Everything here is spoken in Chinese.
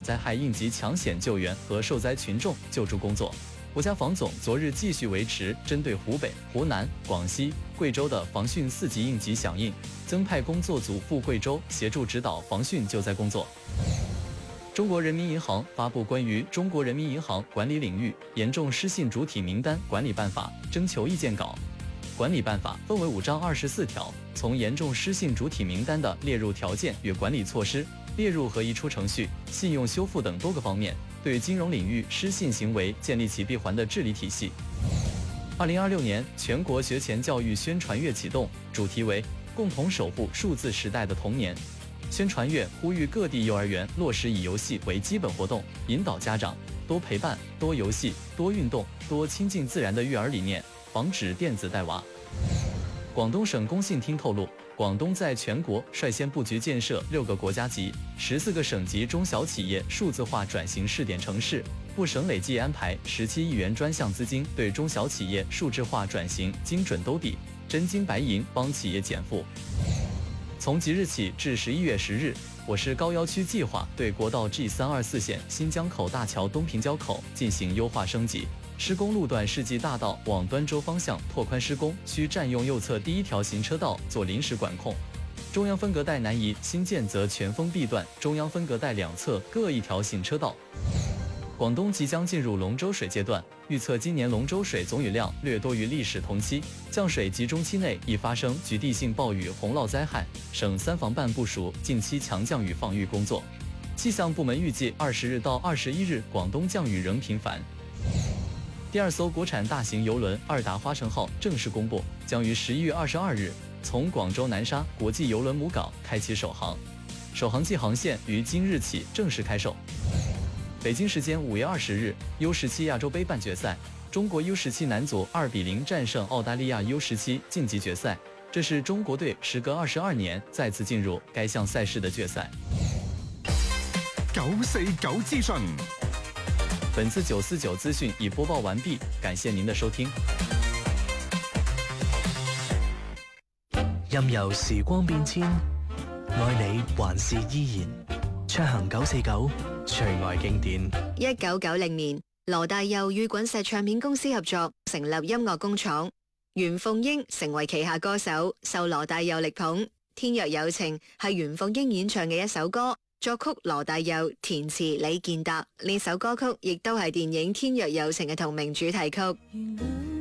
灾害应急抢险救援和受灾群众救助工作。国家防总昨日继续维持针对湖北、湖南、广西、贵州的防汛4级应急响应，增派工作组赴贵州协助指导防汛救灾工作。中国人民银行发布关于中国人民银行管理领域严重失信主体名单管理办法征求意见稿。管理办法分为5章24条，从严重失信主体名单的列入条件与管理措施、列入和移出程序、信用修复等多个方面，对金融领域失信行为建立起闭环的治理体系。2026年全国学前教育宣传月启动，主题为共同守护数字时代的童年。宣传月呼吁各地幼儿园落实以游戏为基本活动，引导家长多陪伴、多游戏、多运动、多亲近自然的育儿理念，防止电子带娃。广东省工信厅透露，广东在全国率先布局建设6个国家级、14个省级中小企业数字化转型试点城市，部省累计安排17亿元专项资金，对中小企业数字化转型精准兜底，真金白银帮企业减负。从即日起至11月10日，我市高要区计划对国道 G324 线新江口大桥东平交口进行优化升级。施工路段世纪大道往端州方向拓宽施工，需占用右侧第1条行车道做临时管控。中央分隔带南移新建则全封闭段中央分隔带两侧各1条行车道。广东即将进入龙舟水阶段，预测今年龙舟水总雨量略多于历史同期，降水集中期内易发生局地性暴雨洪涝灾害，省3防办部署近期强降雨防御工作。气象部门预计20日到21日广东降雨仍频繁。第2艘国产大型邮轮2达花城号正式公布，将于11月22日从广州南沙国际邮轮母港开启首航，首航季航线于今日起正式开售。北京时间5月20日 U17 亚洲杯半决赛，中国 U17 男组2-0战胜澳大利亚 U17 晋级决赛，这是中国队时隔22年再次进入该项赛事的决赛。 949資訊。 本次949資訊已播報完畢，感謝您的收聽。 任由時光變遷，愛你還是依然。暢行949，隨愛經典。 1990年，羅大佑與滾石唱片公司合作，成立音樂工廠。袁鳳瑛成為旗下歌手，受羅大佑力捧。《天若有情》係袁鳳瑛演唱嘅一首歌，作曲羅大佑，填詞李健達。呢首歌曲亦都係電影《天若有情》嘅同名主題曲。